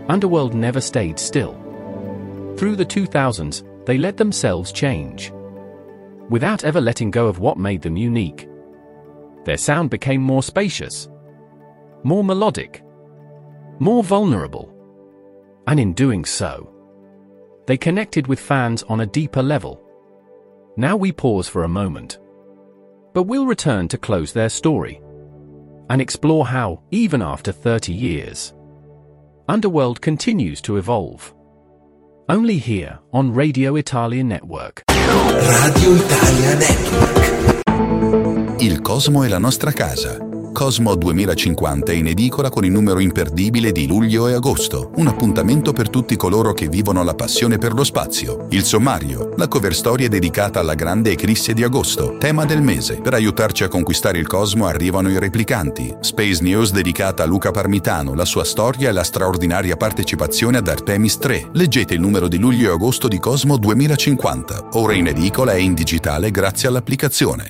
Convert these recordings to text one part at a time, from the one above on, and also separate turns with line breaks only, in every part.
Underworld never stayed still. Through the 2000s, they let themselves change. Without ever letting go of what made them unique. Their sound became more spacious, more melodic, more vulnerable. And in doing so, they connected with fans on a deeper level. Now we pause for a moment. But we'll return to close their story and explore how, even after 30 years, Underworld continues to evolve. Only here on Radio Italia Network.
Radio Italia Network.
Il Cosmo è la nostra casa. Cosmo 2050 è in edicola con il numero imperdibile di luglio e agosto. Un appuntamento per tutti coloro che vivono la passione per lo spazio. Il sommario, la cover storia dedicata alla grande eclisse di agosto, tema del mese. Per aiutarci a conquistare il Cosmo arrivano i replicanti. Space News dedicata a Luca Parmitano, la sua storia e la straordinaria partecipazione ad Artemis 3. Leggete il numero di luglio e agosto di Cosmo 2050. Ora in edicola e in digitale grazie all'applicazione.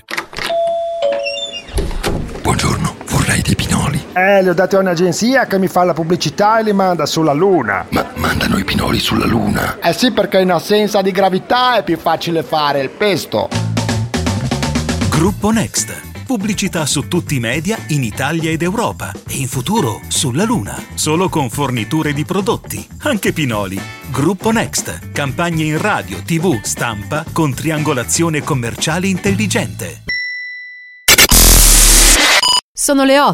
Buongiorno, vorrei dei pinoli.
Li ho dati a un'agenzia che mi fa la pubblicità e li manda sulla Luna.
Ma mandano i pinoli sulla Luna?
Sì, perché in assenza di gravità è più facile fare il pesto.
Gruppo Next. Pubblicità su tutti i media in Italia ed Europa e in futuro sulla Luna. Solo con forniture di prodotti, anche pinoli. Gruppo Next. Campagne in radio, TV, stampa con triangolazione commerciale intelligente.
Sono le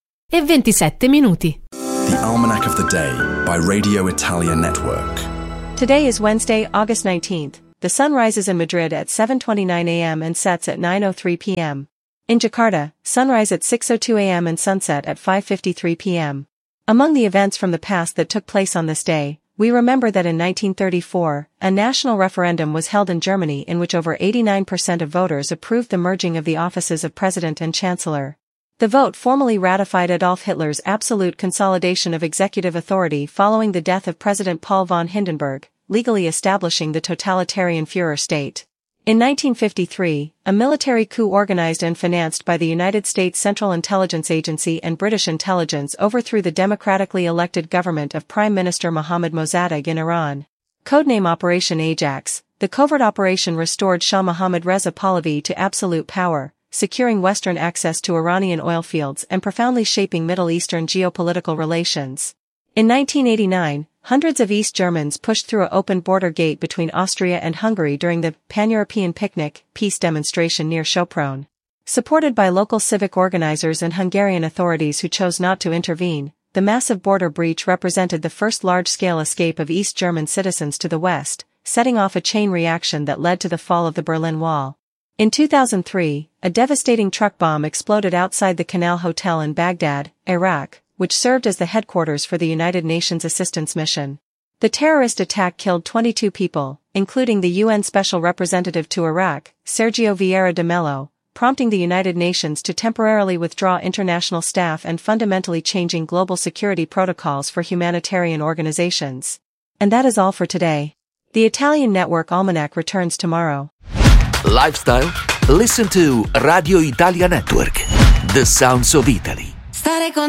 8:27.
The Almanac of the Day by Radio Italia Network.
Today is Wednesday, August 19th. The sun rises in Madrid at 7:29 a.m. and sets at 9:03 p.m. In Jakarta, sunrise at 6:02 a.m. and sunset at 5:53 p.m. Among the events from the past that took place on this day, we remember that in 1934, a national referendum was held in Germany in which over 89% of voters approved the merging of the offices of President and Chancellor. The vote formally ratified Adolf Hitler's absolute consolidation of executive authority following the death of President Paul von Hindenburg, legally establishing the totalitarian Führer state. In 1953, a military coup organized and financed by the United States Central Intelligence Agency and British intelligence overthrew the democratically elected government of Prime Minister Mohammad Mossadegh in Iran. Codename Operation Ajax, the covert operation restored Shah Mohammad Reza Pahlavi to absolute power, securing Western access to Iranian oil fields and profoundly shaping Middle Eastern geopolitical relations. In 1989, hundreds of East Germans pushed through an open border gate between Austria and Hungary during the Pan-European Picnic peace demonstration near Sopron. Supported by local civic organizers and Hungarian authorities who chose not to intervene, the massive border breach represented the first large-scale escape of East German citizens to the West, setting off a chain reaction that led to the fall of the Berlin Wall. In 2003, a devastating truck bomb exploded outside the Canal Hotel in Baghdad, Iraq, which served as the headquarters for the United Nations Assistance Mission. The terrorist attack killed 22 people, including the UN Special Representative to Iraq, Sergio Vieira de Mello, prompting the United Nations to temporarily withdraw international staff and fundamentally changing global security protocols for humanitarian organizations. And that is all for today. The Italian Network Almanac returns tomorrow.
Lifestyle? Listen to Radio Italia Network. The sounds of Italy.
Stare con